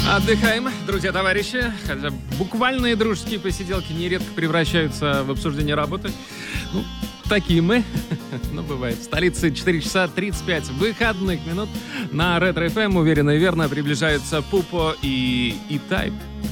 Отдыхаем, друзья, товарищи. Хотя буквальные дружеские посиделки нередко превращаются в обсуждение работы. Ну, такие мы. Ну, бывает. В столице 4 часа 35 выходных минут. На Ретро FM уверенно и верно приближаются Пупо и E-Type.